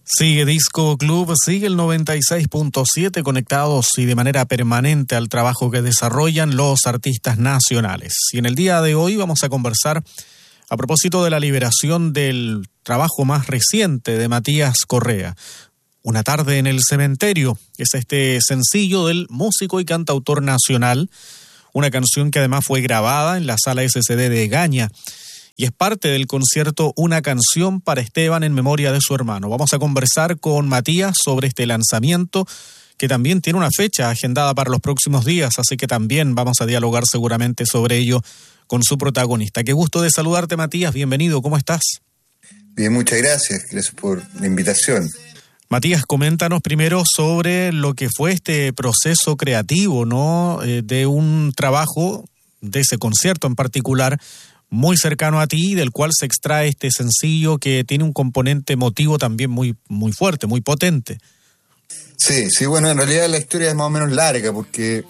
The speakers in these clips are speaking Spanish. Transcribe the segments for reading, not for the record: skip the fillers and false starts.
Sigue Disco Club, sigue el 96.7 conectados y de manera permanente al trabajo que desarrollan los artistas nacionales. Y en el día de hoy vamos a conversar a propósito de la liberación del trabajo más reciente de Matías Correa. Una tarde en el cementerio, es este sencillo del músico y cantautor nacional, una canción que además fue grabada en la Sala SCD de Egaña. Y es parte del concierto Una canción para Esteban en memoria de su hermano. Vamos a conversar con Matías sobre este lanzamiento, que también tiene una fecha agendada para los próximos días, así que también vamos a dialogar seguramente sobre ello con su protagonista. Qué gusto de saludarte, Matías. Bienvenido, ¿cómo estás? Bien, muchas gracias. Gracias por la invitación. Matías, coméntanos primero sobre lo que fue este proceso creativo, ¿no? De un trabajo, de ese concierto en particular, muy cercano a ti, del cual se extrae este sencillo que tiene un componente emotivo también muy fuerte, muy potente. Sí, bueno, en realidad la historia es más o menos larga porque,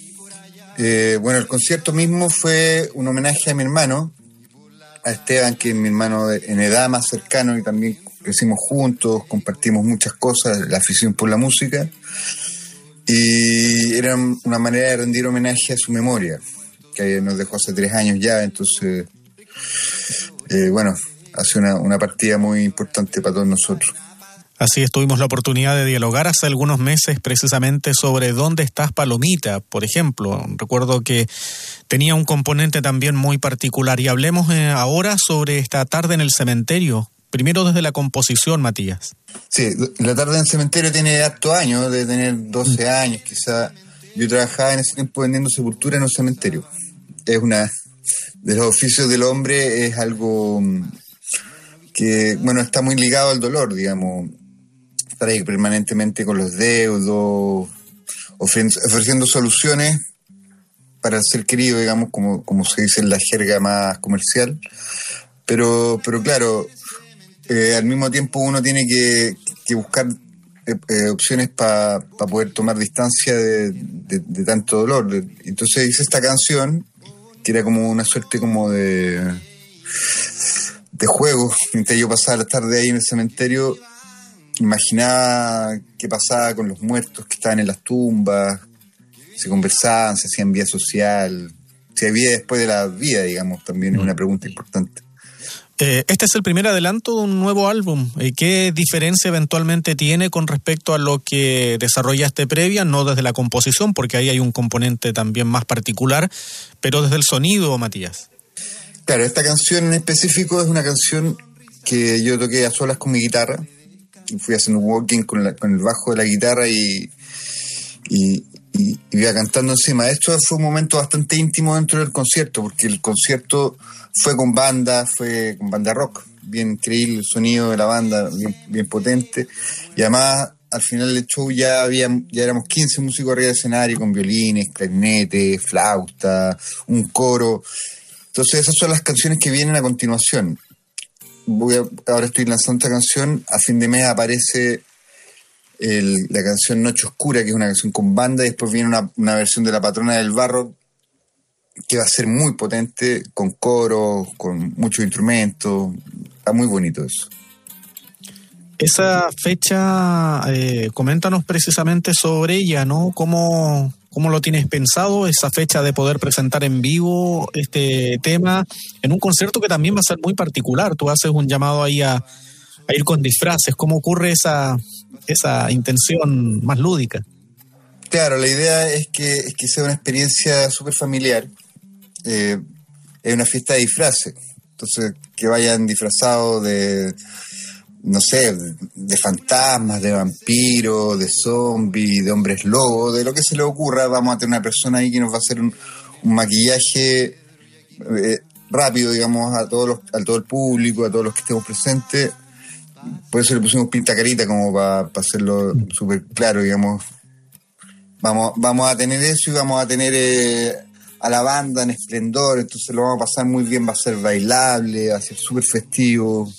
el concierto mismo fue un homenaje a mi hermano, a Esteban, que es mi hermano en edad más cercano y también crecimos juntos, compartimos muchas cosas, la afición por la música, y era una manera de rendir homenaje a su memoria, que nos dejó hace 3 años ya, entonces, hace una partida muy importante para todos nosotros. Así es, tuvimos la oportunidad de dialogar hace algunos meses precisamente sobre ¿Dónde estás, Palomita?, por ejemplo. Recuerdo que tenía un componente también muy particular. Y hablemos ahora sobre esta tarde en el cementerio. Primero desde la composición, Matías. Sí, la tarde en el cementerio tiene hartos años, de tener 12 años quizá. Yo trabajaba en ese tiempo vendiendo sepultura en un cementerio. Es una de los oficios del hombre, es algo que, está muy ligado al dolor, digamos. Estar ahí permanentemente con los deudos, ofreciendo soluciones para el ser querido, digamos, como se dice en la jerga más comercial. Pero claro, al mismo tiempo uno tiene que buscar opciones para poder tomar distancia de tanto dolor. Entonces hice esta canción, que era como una suerte como de juego. Mientras yo pasaba la tarde ahí en el cementerio, imaginaba qué pasaba con los muertos que estaban en las tumbas, se conversaban, se hacían vida social, si había después de la vida, digamos, también es una pregunta importante. Este es el primer adelanto de un nuevo álbum. ¿Qué diferencia eventualmente tiene con respecto a lo que desarrollaste previa? No desde la composición, porque ahí hay un componente también más particular, pero desde el sonido, Matías. Claro, esta canción en específico es una canción que yo toqué a solas con mi guitarra. Fui haciendo un walking con el bajo de la guitarra y iba cantando encima. Esto fue un momento bastante íntimo dentro del concierto, porque el concierto fue con banda rock, bien increíble el sonido de la banda, bien potente, y además al final del show ya éramos 15 músicos arriba del escenario con violines, clarinetes, flauta, un coro. Entonces esas son las canciones que vienen a continuación. Ahora estoy lanzando esta canción, a fin de mes aparece la canción Noche Oscura, que es una canción con banda, y después viene una versión de La Patrona del Barro, que va a ser muy potente, con coro, con muchos instrumentos. Está muy bonito eso. Esa fecha, coméntanos precisamente sobre ella, ¿no? ¿Cómo lo tienes pensado, esa fecha de poder presentar en vivo este tema en un concierto que también va a ser muy particular? Tú haces un llamado ahí a ir con disfraces. ¿Cómo ocurre esa intención más lúdica? Claro, la idea es que sea una experiencia súper familiar. Es una fiesta de disfraces. Entonces, que vayan disfrazados de, no sé, de fantasmas, de vampiros, de zombies, de hombres lobos, de lo que se le ocurra. Vamos a tener una persona ahí que nos va a hacer un maquillaje rápido, digamos, a todo el público, a todos los que estemos presentes. Por eso le pusimos pintacarita, como para hacerlo súper claro, digamos. Vamos a tener eso y vamos a tener a la banda en esplendor, entonces lo vamos a pasar muy bien, va a ser bailable, va a ser súper festivo.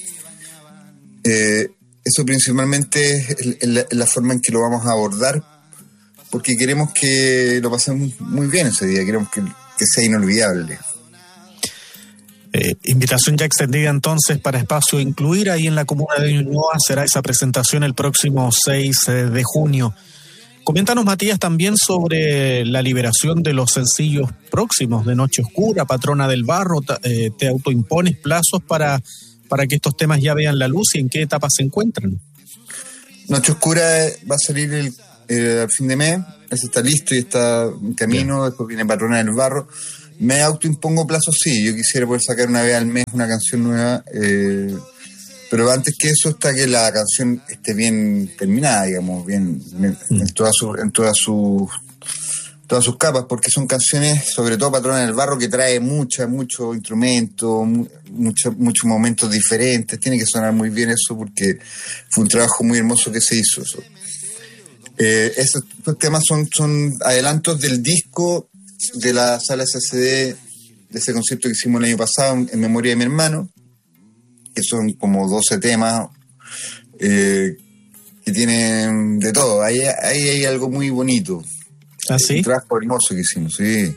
Eso principalmente es la forma en que lo vamos a abordar, porque queremos que lo pasemos muy bien ese día, queremos que sea inolvidable. Invitación ya extendida entonces para Espacio Incluir ahí en la comuna de Ñuñoa. Será esa presentación el próximo 6 de junio. Coméntanos, Matías, también sobre la liberación de los sencillos próximos de Noche Oscura, Patrona del Barro. ¿Te autoimpones plazos para que estos temas ya vean la luz y en qué etapa se encuentran? Noche Oscura va a salir al fin de mes. Ese está listo y está en camino. Bien. Después viene Patrona del Barro. Me autoimpongo plazos, sí. Yo quisiera poder sacar una vez al mes una canción nueva, pero antes que eso está que la canción esté bien terminada, digamos, bien en todas sus capas, porque son canciones, sobre todo Patrona del Barro, que trae mucho instrumento, muchos momentos diferentes. Tiene que sonar muy bien eso, porque fue un trabajo muy hermoso que se hizo. Eso. Estos temas son adelantos del disco de la Sala SCD, de ese concierto que hicimos el año pasado en memoria de mi hermano, que son como 12 temas que tienen de todo. Ahí hay algo muy bonito. ¿Ah, sí? Un trabajo hermoso que hicimos, sí.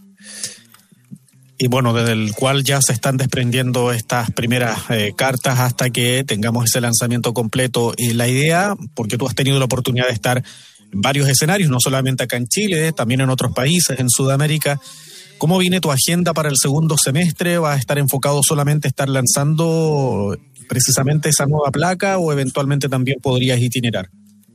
Y bueno, desde el cual ya se están desprendiendo estas primeras cartas hasta que tengamos ese lanzamiento completo. Y la idea, porque tú has tenido la oportunidad de estar en varios escenarios, no solamente acá en Chile, también en otros países, en Sudamérica. ¿Cómo viene tu agenda para el segundo semestre? ¿Va a estar enfocado solamente a estar lanzando precisamente esa nueva placa o eventualmente también podrías itinerar?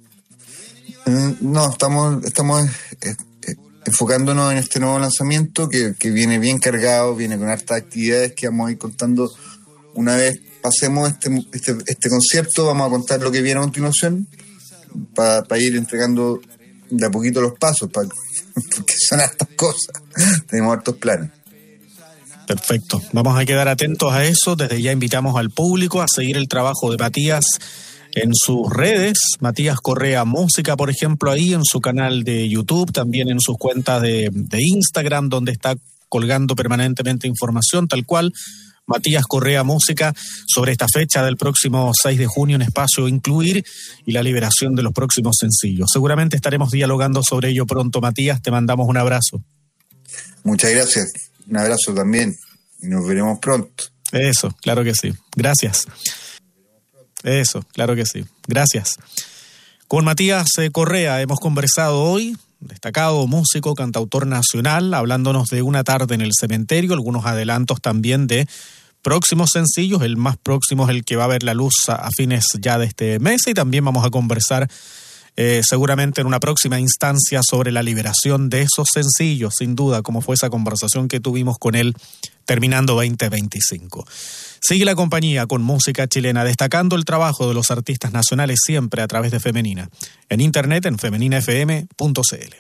No, estamos enfocándonos en este nuevo lanzamiento que viene bien cargado, viene con hartas actividades que vamos a ir contando. Una vez pasemos este concierto, vamos a contar lo que viene a continuación para ir entregando de a poquito los pasos, porque son hartas cosas, tenemos hartos planes. Perfecto, vamos a quedar atentos a eso. Desde ya invitamos al público a seguir el trabajo de Matías en sus redes, Matías Correa Música, por ejemplo, ahí en su canal de YouTube, también en sus cuentas de Instagram, donde está colgando permanentemente información, tal cual, Matías Correa Música, sobre esta fecha del próximo 6 de junio en Espacio Incluir y la liberación de los próximos sencillos. Seguramente estaremos dialogando sobre ello pronto, Matías, te mandamos un abrazo. Muchas gracias, un abrazo también, y nos veremos pronto. Eso, claro que sí, gracias. Eso, claro que sí. Gracias. Con Matías Correa hemos conversado hoy, destacado músico, cantautor nacional, hablándonos de Una tarde en el cementerio, algunos adelantos también de próximos sencillos. El más próximo es el que va a ver la luz a fines ya de este mes, y también vamos a conversar seguramente en una próxima instancia sobre la liberación de esos sencillos, sin duda, como fue esa conversación que tuvimos con él terminando 2025. Sigue la compañía con música chilena, destacando el trabajo de los artistas nacionales siempre a través de Femenina. En internet, en femeninafm.cl.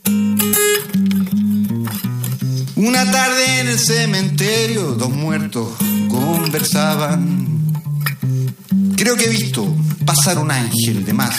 Una tarde en el cementerio, dos muertos conversaban. Creo que he visto pasar un ángel de más